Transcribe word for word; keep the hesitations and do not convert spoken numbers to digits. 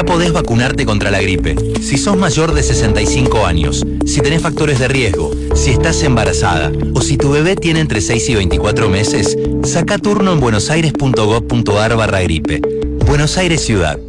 podés vacunarte contra la gripe. Si sos mayor de sesenta y cinco años, si tenés factores de riesgo, si estás embarazada o si tu bebé tiene entre seis y veinticuatro meses, saca turno en buenosaires punto gov punto ar barra gripe. Buenos Aires Ciudad.